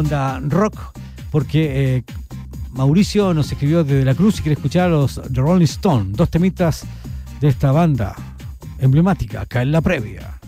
onda rock, porque Mauricio nos escribió desde La Cruz y quiere escuchar a los The Rolling Stones, 2 temitas de esta banda emblemática acá en la previa.